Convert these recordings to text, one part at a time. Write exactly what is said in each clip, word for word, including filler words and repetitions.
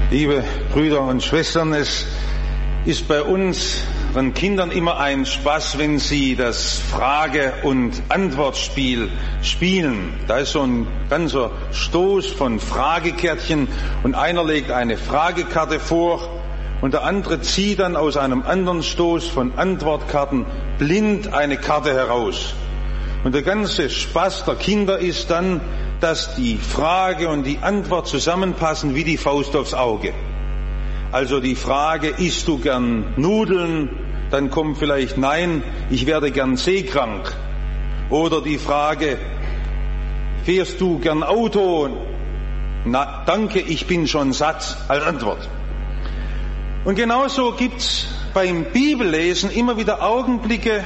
Liebe Brüder und Schwestern, es ist bei unseren Kindern immer ein Spaß, wenn sie das Frage- und Antwortspiel spielen. Da ist so ein ganzer Stoß von Fragekärtchen und einer legt eine Fragekarte vor und der andere zieht dann aus einem anderen Stoß von Antwortkarten blind eine Karte heraus. Und der ganze Spaß der Kinder ist dann, dass die Frage und die Antwort zusammenpassen wie die Faust aufs Auge. Also die Frage, isst du gern Nudeln? Dann kommt vielleicht nein, ich werde gern seekrank. Oder die Frage, fährst du gern Auto? Na, danke, ich bin schon satt, als Antwort. Und genauso gibt's beim Bibellesen immer wieder Augenblicke,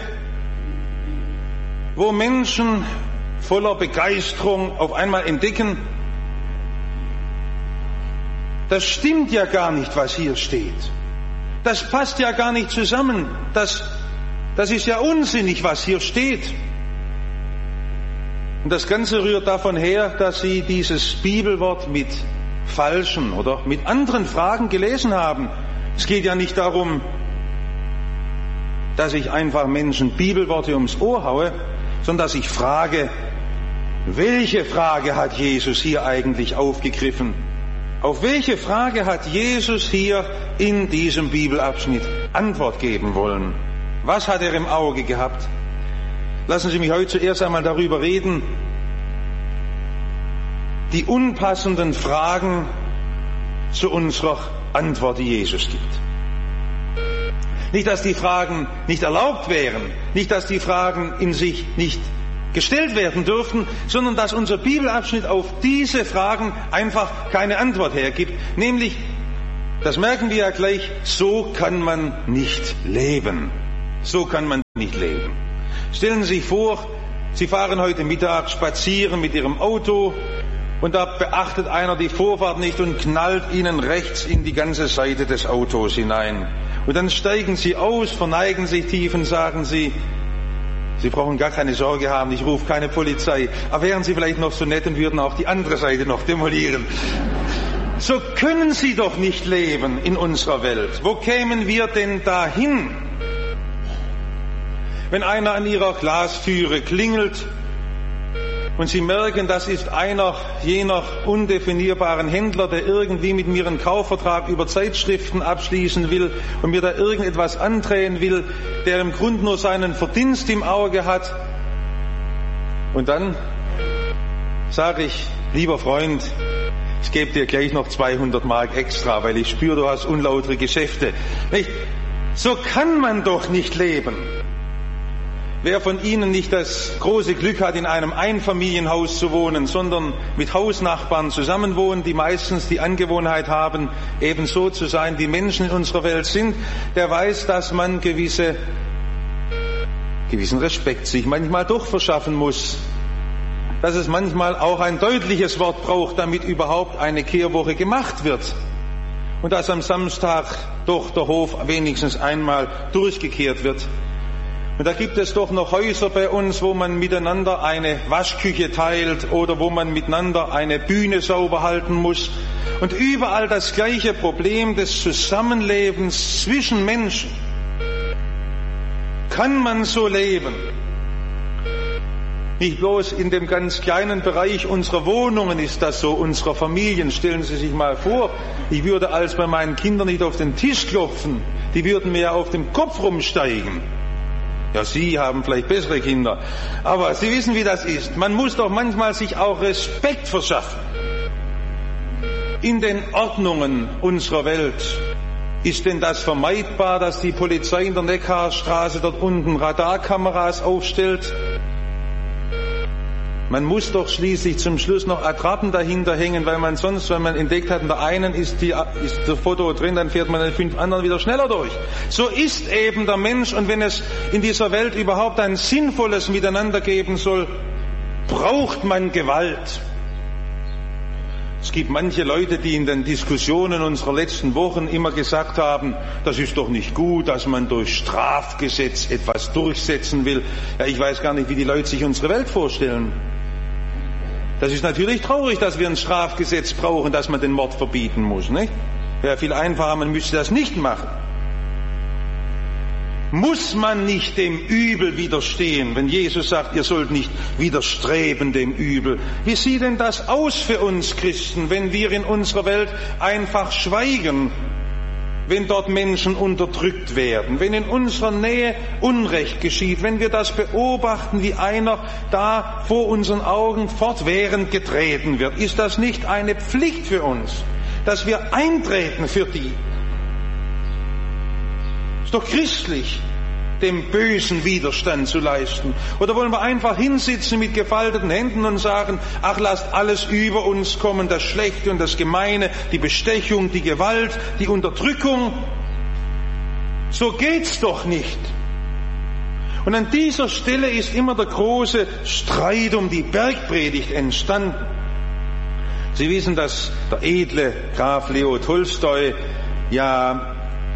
wo Menschen voller Begeisterung auf einmal entdecken, das stimmt ja gar nicht, was hier steht. Das passt ja gar nicht zusammen. Das, das ist ja unsinnig, was hier steht. Und das Ganze rührt davon her, dass sie dieses Bibelwort mit falschen oder mit anderen Fragen gelesen haben. Es geht ja nicht darum, dass ich einfach Menschen Bibelworte ums Ohr haue, sondern dass ich frage, welche Frage hat Jesus hier eigentlich aufgegriffen? Auf welche Frage hat Jesus hier in diesem Bibelabschnitt Antwort geben wollen? Was hat er im Auge gehabt? Lassen Sie mich heute zuerst einmal darüber reden, die unpassenden Fragen zu unserer Antwort, die Jesus gibt. Nicht, dass die Fragen nicht erlaubt wären, nicht, dass die Fragen in sich nicht gestellt werden dürfen, sondern dass unser Bibelabschnitt auf diese Fragen einfach keine Antwort hergibt. Nämlich, das merken wir ja gleich, so kann man nicht leben. So kann man nicht leben. Stellen Sie sich vor, Sie fahren heute Mittag spazieren mit Ihrem Auto und da beachtet einer die Vorfahrt nicht und knallt Ihnen rechts in die ganze Seite des Autos hinein. Und dann steigen Sie aus, verneigen sich tief und sagen Sie, Sie brauchen gar keine Sorge haben, ich rufe keine Polizei. Aber wären Sie vielleicht noch so nett und würden auch die andere Seite noch demolieren. So können Sie doch nicht leben in unserer Welt. Wo kämen wir denn dahin? Wenn einer an Ihrer Glastüre klingelt und Sie merken, das ist einer jener undefinierbaren Händler, der irgendwie mit mir einen Kaufvertrag über Zeitschriften abschließen will und mir da irgendetwas andrehen will, der im Grunde nur seinen Verdienst im Auge hat. Und dann sage ich, lieber Freund, ich gebe dir gleich noch zweihundert Mark extra, weil ich spüre, du hast unlautere Geschäfte. Nicht? So kann man doch nicht leben. Wer von Ihnen nicht das große Glück hat, in einem Einfamilienhaus zu wohnen, sondern mit Hausnachbarn zusammenwohnen, die meistens die Angewohnheit haben, eben so zu sein, wie Menschen in unserer Welt sind, der weiß, dass man gewisse, gewissen Respekt sich manchmal doch verschaffen muss. Dass es manchmal auch ein deutliches Wort braucht, damit überhaupt eine Kehrwoche gemacht wird. Und dass am Samstag doch der Hof wenigstens einmal durchgekehrt wird. Und da gibt es doch noch Häuser bei uns, wo man miteinander eine Waschküche teilt oder wo man miteinander eine Bühne sauber halten muss. Und überall das gleiche Problem des Zusammenlebens zwischen Menschen. Kann man so leben? Nicht bloß in dem ganz kleinen Bereich unserer Wohnungen ist das so, unserer Familien. Stellen Sie sich mal vor, ich würde als bei meinen Kindern nicht auf den Tisch klopfen, die würden mir ja auf dem Kopf rumsteigen. Ja, Sie haben vielleicht bessere Kinder, aber Sie wissen, wie das ist. Man muss doch manchmal sich auch Respekt verschaffen. In den Ordnungen unserer Welt ist denn das vermeidbar, dass die Polizei in der Neckarstraße dort unten Radarkameras aufstellt? Man muss doch schließlich zum Schluss noch Attrappen dahinter hängen, weil man sonst, wenn man entdeckt hat, in der einen ist, die, ist das Foto drin, dann fährt man in den fünf anderen wieder schneller durch. So ist eben der Mensch, und wenn es in dieser Welt überhaupt ein sinnvolles Miteinander geben soll, braucht man Gewalt. Es gibt manche Leute, die in den Diskussionen unserer letzten Wochen immer gesagt haben, das ist doch nicht gut, dass man durch Strafgesetz etwas durchsetzen will. Ja, ich weiß gar nicht, wie die Leute sich unsere Welt vorstellen. Das ist natürlich traurig, dass wir ein Strafgesetz brauchen, dass man den Mord verbieten muss, nicht? Wäre viel einfacher, man müsste das nicht machen. Muss man nicht dem Übel widerstehen, wenn Jesus sagt, ihr sollt nicht widerstreben dem Übel? Wie sieht denn das aus für uns Christen, wenn wir in unserer Welt einfach schweigen, wenn dort Menschen unterdrückt werden, wenn in unserer Nähe Unrecht geschieht, wenn wir das beobachten, wie einer da vor unseren Augen fortwährend getreten wird? Ist das nicht eine Pflicht für uns, dass wir eintreten für die? Ist doch christlich, dem Bösen Widerstand zu leisten. Oder wollen wir einfach hinsitzen mit gefalteten Händen und sagen, ach, lasst alles über uns kommen, das Schlechte und das Gemeine, die Bestechung, die Gewalt, die Unterdrückung. So geht's doch nicht. Und an dieser Stelle ist immer der große Streit um die Bergpredigt entstanden. Sie wissen, dass der edle Graf Leo Tolstoi ja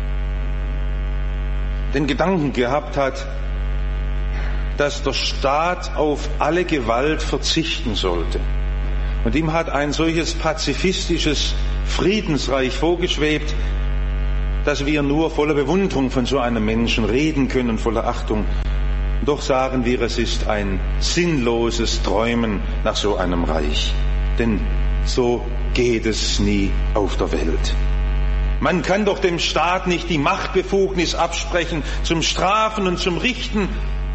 den Gedanken gehabt hat, dass der Staat auf alle Gewalt verzichten sollte. Und ihm hat ein solches pazifistisches Friedensreich vorgeschwebt, dass wir nur voller Bewunderung von so einem Menschen reden können, voller Achtung. Doch sagen wir, es ist ein sinnloses Träumen nach so einem Reich. Denn so geht es nie auf der Welt. Man kann doch dem Staat nicht die Machtbefugnis absprechen zum Strafen und zum Richten.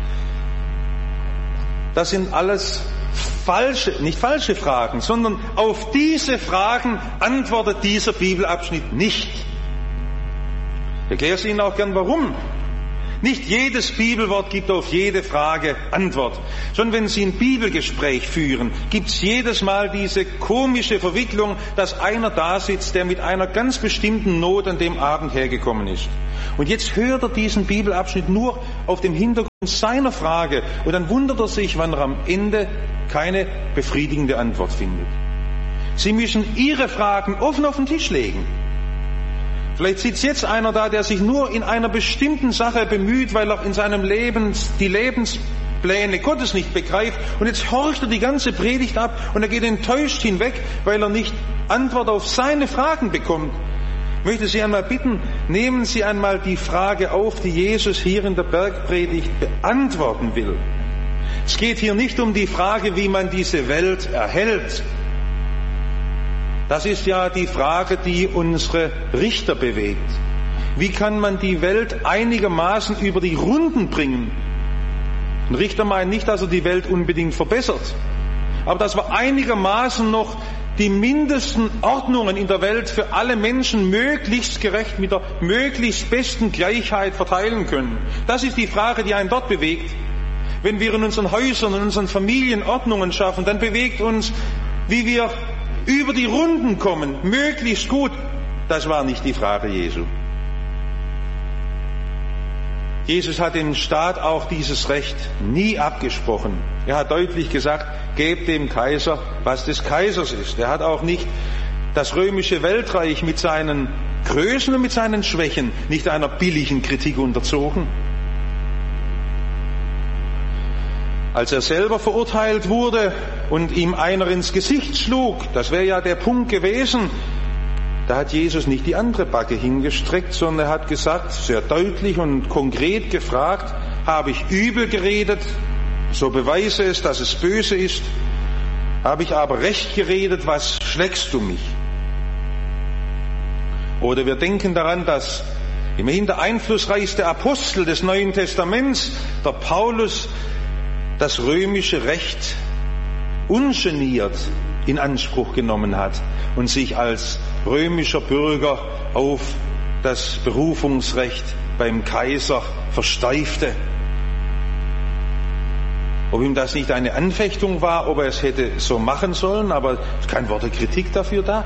Das sind alles falsche, nicht falsche Fragen, sondern auf diese Fragen antwortet dieser Bibelabschnitt nicht. Ich erkläre es Ihnen auch gern, warum. Nicht jedes Bibelwort gibt auf jede Frage Antwort. Schon wenn Sie ein Bibelgespräch führen, gibt es jedes Mal diese komische Verwicklung, dass einer da sitzt, der mit einer ganz bestimmten Not an dem Abend hergekommen ist. Und jetzt hört er diesen Bibelabschnitt nur auf dem Hintergrund seiner Frage und dann wundert er sich, wann er am Ende keine befriedigende Antwort findet. Sie müssen Ihre Fragen offen auf den Tisch legen. Vielleicht sitzt jetzt einer da, der sich nur in einer bestimmten Sache bemüht, weil er in seinem Leben die Lebenspläne Gottes nicht begreift. Und jetzt horcht er die ganze Predigt ab und er geht enttäuscht hinweg, weil er nicht Antwort auf seine Fragen bekommt. Ich möchte Sie einmal bitten, nehmen Sie einmal die Frage auf, die Jesus hier in der Bergpredigt beantworten will. Es geht hier nicht um die Frage, wie man diese Welt erhält. Das ist ja die Frage, die unsere Richter bewegt. Wie kann man die Welt einigermaßen über die Runden bringen? Ein Richter meint nicht, dass er die Welt unbedingt verbessert, aber dass wir einigermaßen noch die mindesten Ordnungen in der Welt für alle Menschen möglichst gerecht mit der möglichst besten Gleichheit verteilen können. Das ist die Frage, die einen dort bewegt. Wenn wir in unseren Häusern, in unseren Familien Ordnungen schaffen, dann bewegt uns, wie wir über die Runden kommen, möglichst gut. Das war nicht die Frage Jesu. Jesus hat dem Staat auch dieses Recht nie abgesprochen. Er hat deutlich gesagt, gebt dem Kaiser, was des Kaisers ist. Er hat auch nicht das römische Weltreich mit seinen Größen und mit seinen Schwächen nicht einer billigen Kritik unterzogen. Als er selber verurteilt wurde und ihm einer ins Gesicht schlug, das wäre ja der Punkt gewesen, da hat Jesus nicht die andere Backe hingestreckt, sondern er hat gesagt, sehr deutlich und konkret gefragt, habe ich übel geredet, so beweise es, dass es böse ist, habe ich aber recht geredet, was schlägst du mich? Oder wir denken daran, dass immerhin der einflussreichste Apostel des Neuen Testaments, der Paulus, das römische Recht ungeniert in Anspruch genommen hat und sich als römischer Bürger auf das Berufungsrecht beim Kaiser versteifte. Ob ihm das nicht eine Anfechtung war, ob er es hätte so machen sollen, aber es ist kein Wort der Kritik dafür da.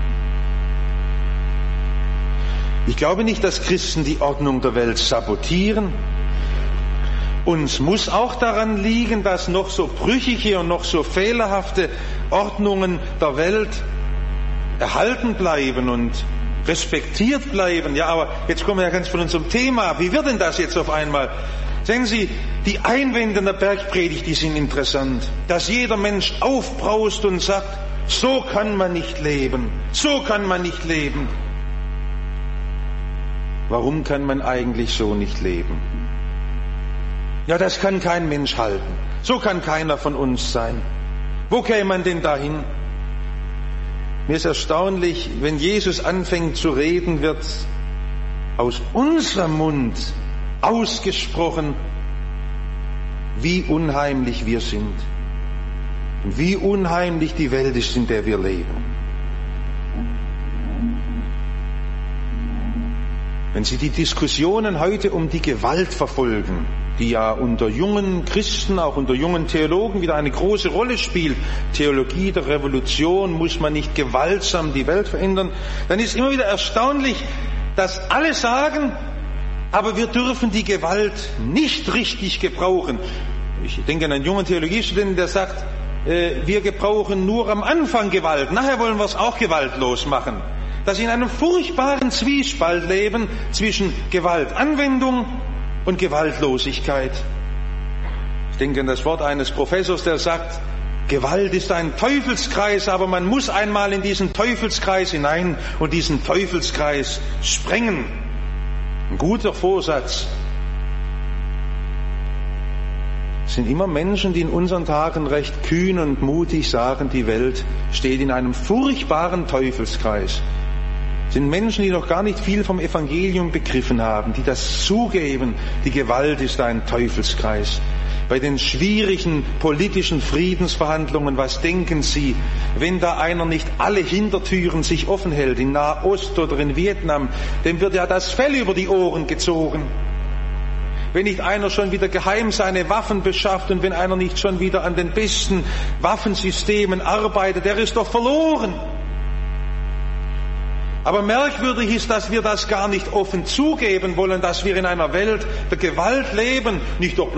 Ich glaube nicht, dass Christen die Ordnung der Welt sabotieren. Uns muss auch daran liegen, dass noch so brüchige und noch so fehlerhafte Ordnungen der Welt erhalten bleiben und respektiert bleiben. Ja, aber jetzt kommen wir ja ganz von unserem Thema. Wie wird denn das jetzt auf einmal? Sehen Sie, die Einwände in der Bergpredigt, die sind interessant. Dass jeder Mensch aufbraust und sagt, so kann man nicht leben, so kann man nicht leben. warum kann man eigentlich so nicht leben? Ja, das kann kein Mensch halten. So kann keiner von uns sein. Wo käme man denn dahin? Mir ist erstaunlich, wenn Jesus anfängt zu reden, wird aus unserem Mund ausgesprochen, wie unheimlich wir sind und wie unheimlich die Welt ist, in der wir leben. Wenn Sie die Diskussionen heute um die Gewalt verfolgen, die ja unter jungen Christen, auch unter jungen Theologen wieder eine große Rolle spielt, Theologie der Revolution, muss man nicht gewaltsam die Welt verändern, dann ist immer wieder erstaunlich, dass alle sagen, aber wir dürfen die Gewalt nicht richtig gebrauchen. Ich denke an einen jungen Theologiestudenten, der sagt, äh, wir gebrauchen nur am Anfang Gewalt, nachher wollen wir es auch gewaltlos machen. Dass sie in einem furchtbaren Zwiespalt leben zwischen Gewaltanwendung und Gewaltlosigkeit. Ich denke an das Wort eines Professors, der sagt, Gewalt ist ein Teufelskreis, aber man muss einmal in diesen Teufelskreis hinein und diesen Teufelskreis sprengen. Ein guter Vorsatz. Es sind immer Menschen, die in unseren Tagen recht kühn und mutig sagen, die Welt steht in einem furchtbaren Teufelskreis. Es sind Menschen, die noch gar nicht viel vom Evangelium begriffen haben, die das zugeben, die Gewalt ist ein Teufelskreis. Bei den schwierigen politischen Friedensverhandlungen, was denken Sie, wenn da einer nicht alle Hintertüren sich offen hält, in Nahost oder in Vietnam, dem wird ja das Fell über die Ohren gezogen. Wenn nicht einer schon wieder geheim seine Waffen beschafft und wenn einer nicht schon wieder an den besten Waffensystemen arbeitet, der ist doch verloren. Aber merkwürdig ist, dass wir das gar nicht offen zugeben wollen, dass wir in einer Welt der Gewalt leben, nicht doch